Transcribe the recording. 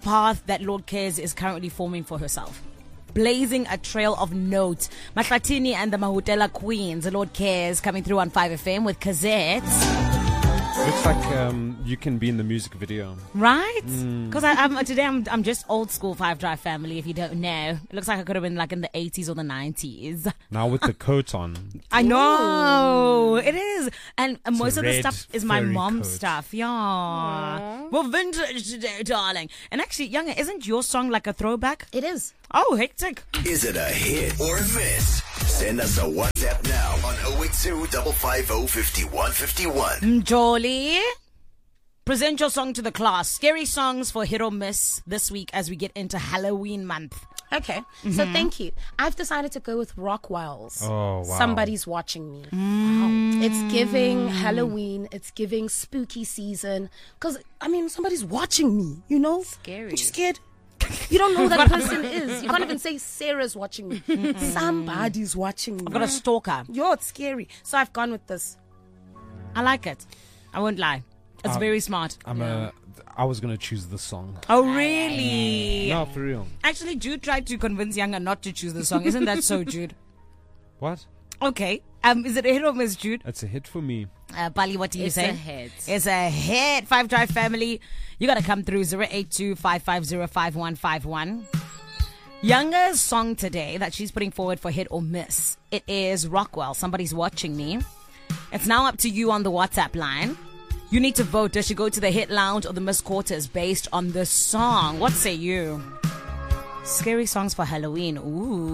path that Lord Cares is currently forming for herself. Blazing a trail of note. Mahlatini and the Mahutela Queens, Lord Cares, coming through on 5FM with cassettes. Looks like you can be in the music video. Right? Because today I'm just old school Five Drive family, if you don't know. It looks like I could have been like in the 80s or the 90s. Now with the coat on. I know. It is. And most of the red stuff is my furry mom's coat. stuff. Yeah. Well, vintage today, darling. And actually, Younger, isn't your song like a throwback? It is. Oh, hectic. Is it a hit or a miss? Send us a WhatsApp now on 082 550 5151. Jolly. Present your song to the class. Scary songs for hit or miss this week as we get into Halloween month. Okay. So thank you. I've decided to go with Rockwell's. Oh, wow. Somebody's Watching Me. Wow. It's giving Halloween. It's giving spooky season. Because, I mean, somebody's watching me, you know? Scary. Aren't you scared? You don't know who that person is. You can't even say Sarah's watching me. Somebody's watching me. I've got a stalker. Yo, it's scary. So I've gone with this. I like it. I won't lie. It's very smart. I was going to choose the song. Oh, really? No, for real. Actually, Jude tried to convince Younger not to choose the song. Isn't that so, Jude? What? Okay. Is it a hit or miss, Jude? It's a hit for me. Bali, what do you say? It's a hit. It's a hit. Five Drive family. You got to come through 082 550 5151. Younger's song today that she's putting forward for hit or miss. It is Rockwell. Somebody's Watching Me. It's now up to you on the WhatsApp line. You need to vote. Does she go to the hit lounge or the miss quarters based on the song? What say you? Scary songs for Halloween. Ooh.